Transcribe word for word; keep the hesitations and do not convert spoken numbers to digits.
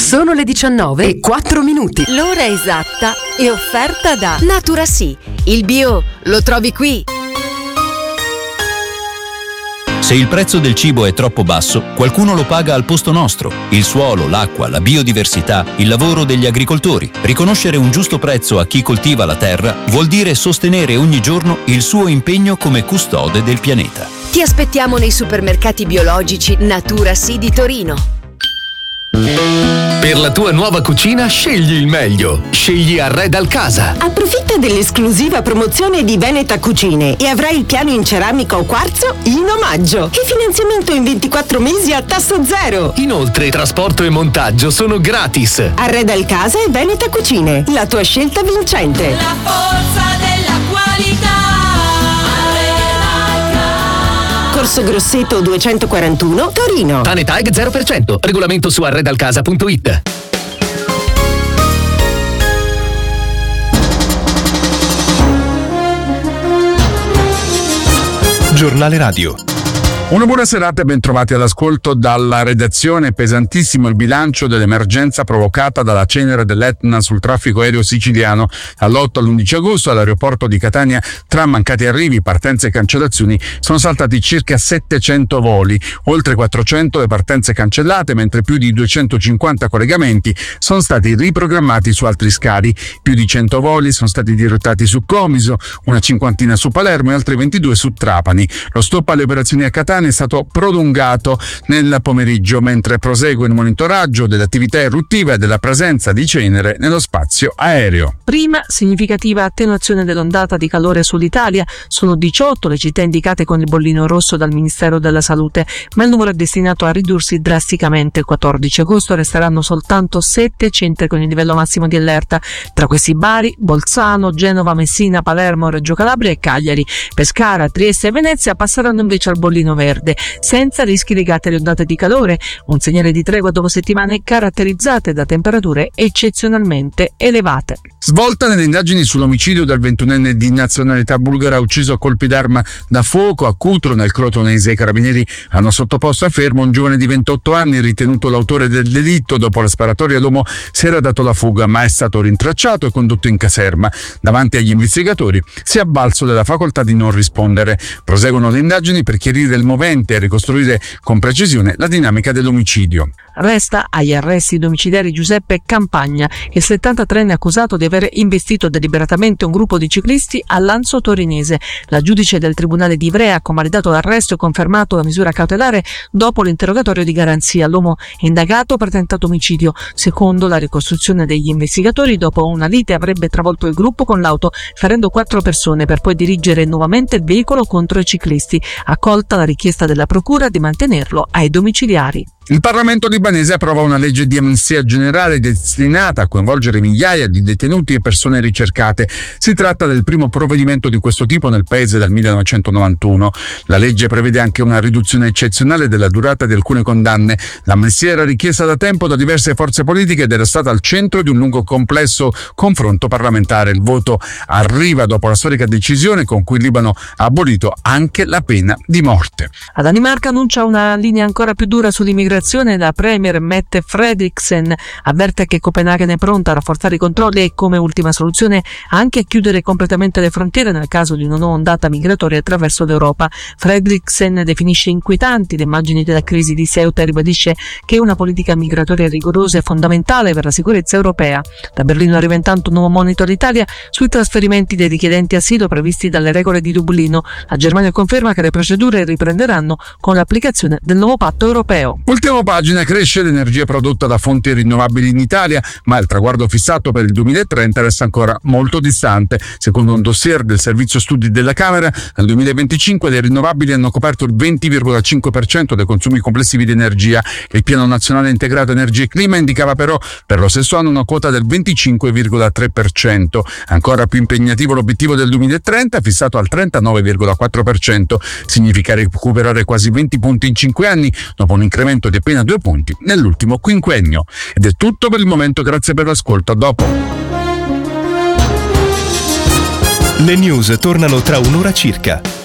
Sono le diciannove e quattro minuti. L'ora esatta è offerta da Naturasì. Il bio lo trovi qui. Se il prezzo del cibo è troppo basso, qualcuno lo paga al posto nostro. Il suolo, l'acqua, la biodiversità, il lavoro degli agricoltori. Riconoscere un giusto prezzo a chi coltiva la terra vuol dire sostenere ogni giorno il suo impegno come custode del pianeta. Ti aspettiamo nei supermercati biologici Naturasì di Torino. Per la tua nuova cucina scegli il meglio. Scegli Arredal Casa. Approfitta dell'esclusiva promozione di Veneta Cucine e avrai il piano in ceramica o quarzo in omaggio e finanziamento in ventiquattro mesi a tasso zero. Inoltre trasporto e montaggio sono gratis. Arredal Casa e Veneta Cucine, la tua scelta vincente. La forza della qualità. Corso Grosseto duecentoquarantuno, Torino. Tanetag zero per cento. Regolamento su arredalcasa punto it. Giornale Radio. Una buona serata e ben trovati all'ascolto dalla redazione. Pesantissimo il bilancio dell'emergenza provocata dalla cenere dell'Etna sul traffico aereo siciliano. Dall'otto all'undici agosto all'aeroporto di Catania, tra mancati arrivi, partenze e cancellazioni, sono saltati circa settecento voli, oltre quattrocento le partenze cancellate, mentre più di duecentocinquanta collegamenti sono stati riprogrammati su altri scali. Più di cento voli sono stati dirottati su Comiso, una cinquantina su Palermo e altri ventidue su Trapani. Lo stop alle operazioni a Catania è stato prolungato nel pomeriggio, mentre prosegue il monitoraggio dell'attività eruttiva e della presenza di cenere nello spazio aereo. Prima significativa attenuazione dell'ondata di calore sull'Italia. Sono diciotto le città indicate con il bollino rosso dal Ministero della Salute, ma il numero è destinato a ridursi drasticamente. Il quattordici agosto resteranno soltanto sette centri con il livello massimo di allerta. Tra questi Bari, Bolzano, Genova, Messina, Palermo, Reggio Calabria e Cagliari. Pescara, Trieste e Venezia passeranno invece al bollino verde, senza rischi legati alle ondate di calore, un segnale di tregua dopo settimane caratterizzate da temperature eccezionalmente elevate. Svolta nelle indagini sull'omicidio del ventunenne di nazionalità bulgara ucciso a colpi d'arma da fuoco a Cutro nel Crotonese. I carabinieri hanno sottoposto a fermo un giovane di ventotto anni ritenuto l'autore del delitto. Dopo la sparatoria l'uomo si era dato la fuga, ma è stato rintracciato e condotto in caserma. Davanti agli investigatori si è avvalso della facoltà di non rispondere. Proseguono le indagini per chiarire il movente e ricostruire con precisione la dinamica dell'omicidio. Resta agli arresti domiciliari Giuseppe Campagna, il settantatreenne accusato di aver investito deliberatamente un gruppo di ciclisti a Lanzo Torinese. La giudice del Tribunale di Ivrea ha convalidato l'arresto e confermato la misura cautelare dopo l'interrogatorio di garanzia. L'uomo è indagato per tentato omicidio. Secondo la ricostruzione degli investigatori, dopo una lite avrebbe travolto il gruppo con l'auto, ferendo quattro persone, per poi dirigere nuovamente il veicolo contro i ciclisti. Accolta la richiesta della procura di mantenerlo ai domiciliari. Il Parlamento libanese approva una legge di amnistia generale destinata a coinvolgere migliaia di detenuti e persone ricercate. Si tratta del primo provvedimento di questo tipo nel paese dal millenovecentonovantuno. La legge prevede anche una riduzione eccezionale della durata di alcune condanne. L'amnistia era richiesta da tempo da diverse forze politiche ed era stata al centro di un lungo complesso confronto parlamentare. Il voto arriva dopo la storica decisione con cui il Libano ha abolito anche la pena di morte. La Danimarca annuncia una linea ancora più dura sull'immigrazione. La premier Mette Frederiksen avverte che Copenaghen è pronta a rafforzare i controlli e, come ultima soluzione, anche a chiudere completamente le frontiere nel caso di una nuova ondata migratoria attraverso l'Europa. Frederiksen definisce inquietanti le immagini della crisi di Ceuta e ribadisce che una politica migratoria rigorosa è fondamentale per la sicurezza europea. Da Berlino arriva intanto un nuovo monito all'Italia sui trasferimenti dei richiedenti asilo previsti dalle regole di Dublino. La Germania conferma che le procedure riprenderanno con l'applicazione del nuovo patto europeo. Ultima pagina, cresce l'energia prodotta da fonti rinnovabili in Italia, ma il traguardo fissato per il duemilatrenta resta ancora molto distante. Secondo un dossier del Servizio Studi della Camera, nel duemilaventicinque le rinnovabili hanno coperto il venti virgola cinque per cento dei consumi complessivi di energia. Il Piano Nazionale Integrato Energia e Clima indicava però per lo stesso anno una quota del venticinque virgola tre per cento. Ancora più impegnativo l'obiettivo del duemilatrenta, fissato al trentanove virgola quattro per cento. Significa recuperare quasi venti punti in cinque anni, dopo un incremento di appena due punti nell'ultimo quinquennio. Ed è tutto per il momento, grazie per l'ascolto, a dopo. Le news tornano tra un'ora circa.